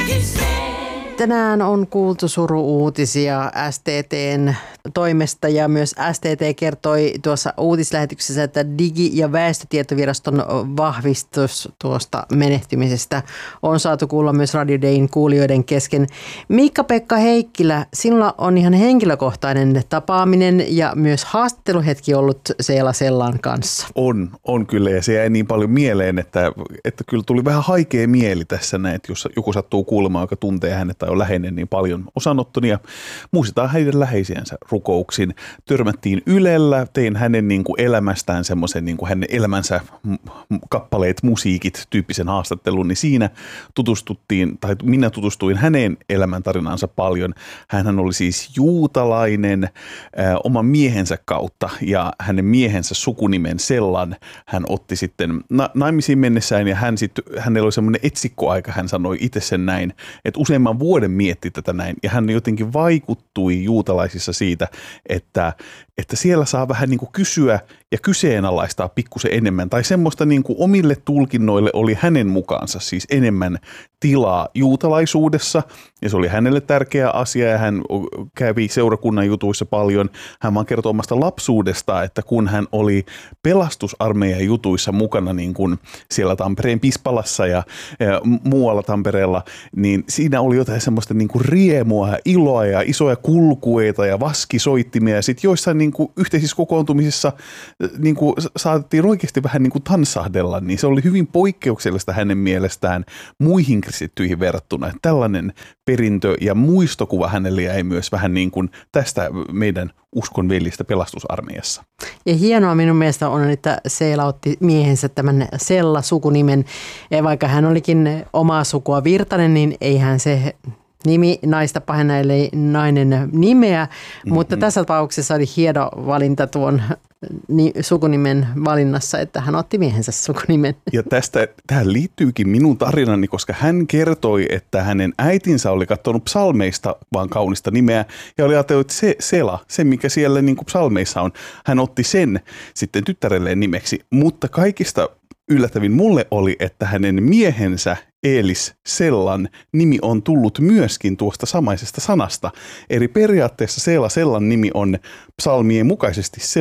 Tänään on kuultu suru-uutisia STT:n toimesta ja myös STT kertoi tuossa uutislähetyksessä, että Digi- ja väestötietoviraston vahvistus tuosta menehtymisestä on saatu kuulla myös Radio Dayn kuulijoiden kesken. Miikka-Pekka Heikkilä, sinulla on ihan henkilökohtainen tapaaminen ja myös haastatteluhetki ollut Seela Sellan kanssa. On kyllä, ja se jäi niin paljon mieleen, että kyllä tuli vähän haikea mieli tässä näin, että jos joku sattuu kuulemaan, joka tuntee hänet tai on läheinen niin paljon osanottoni ja muistetaan heidän läheisiänsä rukouksin. Törmättiin Ylellä, tein hänen niin kuin elämästään semmoisen niin kuin hänen elämänsä kappaleet, musiikit tyyppisen haastattelun, niin siinä minä tutustuin hänen elämäntarinansa paljon. Hänhän oli siis juutalainen oman miehensä kautta ja hänen miehensä sukunimen Sellan hän otti sitten naimisiin mennessään ja hänellä oli semmoinen etsikkoaika, hän sanoi itse sen näin, että useamman vuoden mietti tätä näin ja hän jotenkin vaikuttui juutalaisissa siitä, että siellä saa vähän niin kuin kysyä ja kyseenalaistaa pikkusen enemmän tai semmoista niin kuin omille tulkinnoille oli hänen mukaansa siis enemmän tilaa juutalaisuudessa ja se oli hänelle tärkeä asia ja hän kävi seurakunnan jutuissa paljon. Hän vaan kertoi omasta lapsuudesta, että kun hän oli pelastusarmeijan jutuissa mukana niin kuin siellä Tampereen Pispalassa ja muualla Tampereella, niin siinä oli jotain semmoista niin kuin riemua ja iloa ja isoja kulkueita ja vaskisoittimia ja sitten joissain niin kuin yhteisissä kokoontumisissa niin kuin saatettiin oikeasti vähän niin kuin tanssahdella, niin se oli hyvin poikkeuksellista hänen mielestään muihin kristittyihin verrattuna. Että tällainen perintö ja muistokuva hänelle jäi myös vähän niin kuin tästä meidän uskonveljistä pelastusarmeijassa. Ja hienoa minun mielestä on, että Seela otti miehensä tämän Sella-sukunimen. Vaikka hän olikin omaa sukua Virtanen, niin eihän se nimi naista pahennaili nainen nimeä, mutta tässä tapauksessa oli hieno valinta tuon sukunimen valinnassa, että hän otti miehensä sukunimen. Ja tähän liittyykin minun tarinani, koska hän kertoi, että hänen äitinsä oli katsonut psalmeista vaan kaunista nimeä ja oli ajatellut, että Sela, se mikä siellä niin kuin psalmeissa on, hän otti sen sitten tyttärelleen nimeksi, mutta kaikista yllättävin mulle oli, että hänen miehensä Eelis Sellan nimi on tullut myöskin tuosta samaisesta sanasta. Eli periaatteessa Seela Sellan nimi on psalmien mukaisesti